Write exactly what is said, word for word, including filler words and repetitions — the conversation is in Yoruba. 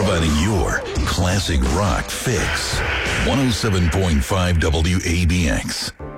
providing your classic rock fix. one oh seven point five W A B X.